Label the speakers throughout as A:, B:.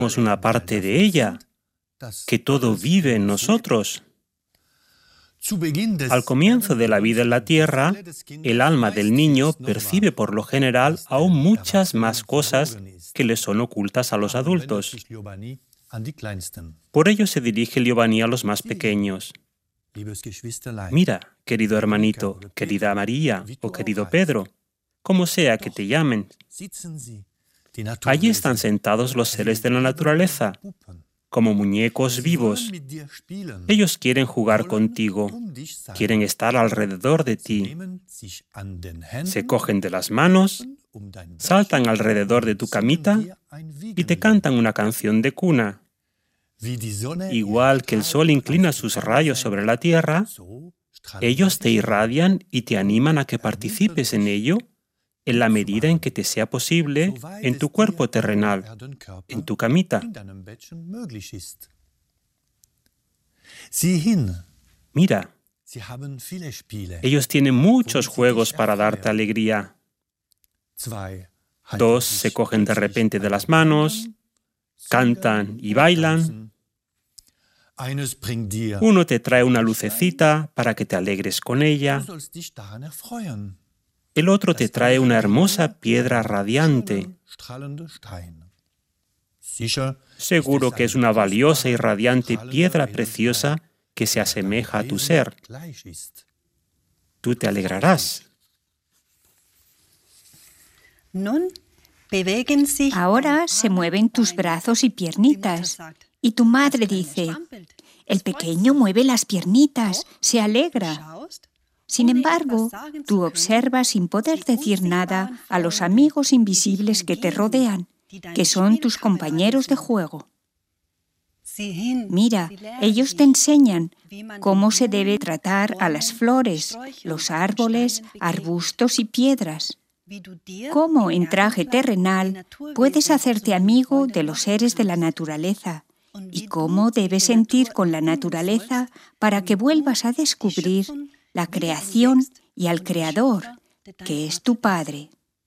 A: somos una parte de ella, que todo vive en nosotros. Al comienzo de la vida en la tierra, el alma del niño percibe por lo general aún muchas más cosas que le son ocultas a los adultos. Por ello se dirige Liobani a los más pequeños. Mira, querido hermanito, querida María o querido Pedro, como sea que te llamen, allí están sentados los seres de la naturaleza, como muñecos vivos. Ellos quieren jugar contigo, quieren estar alrededor de ti. Se cogen de las manos, saltan alrededor de tu camita y te cantan una canción de cuna. Igual que el sol inclina sus rayos sobre la tierra, ellos te irradian y te animan a que participes en ello en la medida en que te sea posible en tu cuerpo terrenal, en tu camita. Mira, ellos tienen muchos juegos para darte alegría. Dos se cogen de repente de las manos, cantan y bailan. Uno te trae una lucecita para que te alegres con ella. El otro te trae una hermosa piedra radiante. Seguro que es una valiosa y radiante piedra preciosa que se asemeja a tu ser. Tú te alegrarás.
B: Ahora se mueven tus brazos y piernitas. Y tu madre dice, el pequeño mueve las piernitas, se alegra. Sin embargo, tú observas sin poder decir nada a los amigos invisibles que te rodean, que son tus compañeros de juego. Mira, ellos te enseñan cómo se debe tratar a las flores, los árboles, arbustos y piedras. Cómo en traje terrenal puedes hacerte amigo de los seres de la naturaleza y cómo debes sentir con la naturaleza para que vuelvas a descubrir la creación y al Creador, que es tu Padre.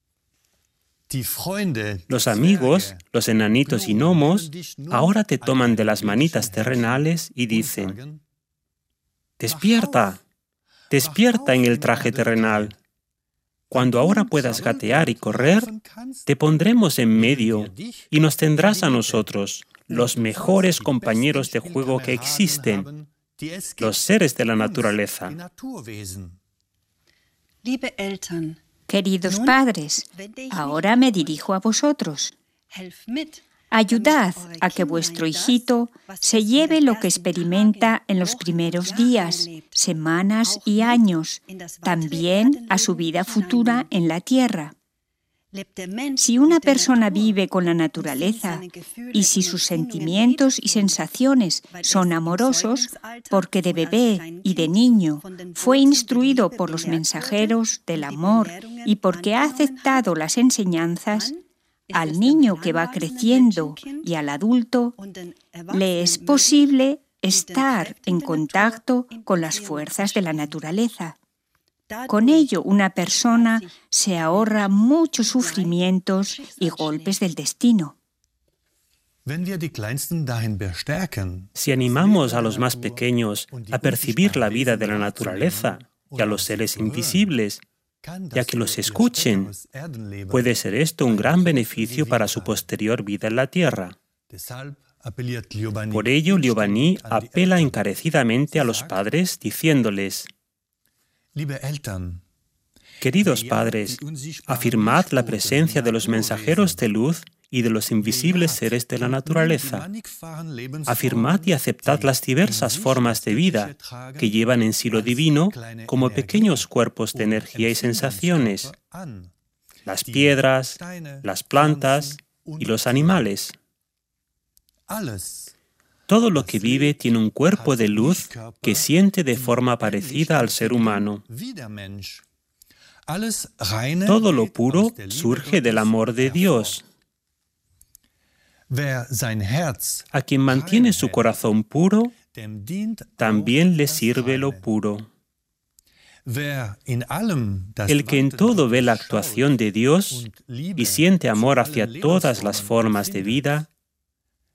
A: Los amigos, los enanitos y gnomos, ahora te toman de las manitas terrenales y dicen, «Despierta, despierta en el traje terrenal. Cuando ahora puedas gatear y correr, te pondremos en medio y nos tendrás a nosotros, los mejores compañeros de juego que existen, los seres de la naturaleza».
B: Queridos padres, ahora me dirijo a vosotros. Ayudad a que vuestro hijito se lleve lo que experimenta en los primeros días, semanas y años, también a su vida futura en la tierra. Si una persona vive con la naturaleza y si sus sentimientos y sensaciones son amorosos, porque de bebé y de niño fue instruido por los mensajeros del amor y porque ha aceptado las enseñanzas, al niño que va creciendo y al adulto le es posible estar en contacto con las fuerzas de la naturaleza. Con ello, una persona se ahorra muchos sufrimientos y golpes del destino.
A: Si animamos a los más pequeños a percibir la vida de la naturaleza y a los seres invisibles, y a que los escuchen, puede ser esto un gran beneficio para su posterior vida en la tierra. Por ello, Liobani apela encarecidamente a los padres diciéndoles, «Queridos padres, afirmad la presencia de los mensajeros de luz y de los invisibles seres de la naturaleza. Afirmad y aceptad las diversas formas de vida que llevan en sí lo divino como pequeños cuerpos de energía y sensaciones, las piedras, las plantas y los animales. Todo lo que vive tiene un cuerpo de luz que siente de forma parecida al ser humano. Todo lo puro surge del amor de Dios. A quien mantiene su corazón puro, también le sirve lo puro. El que en todo ve la actuación de Dios y siente amor hacia todas las formas de vida,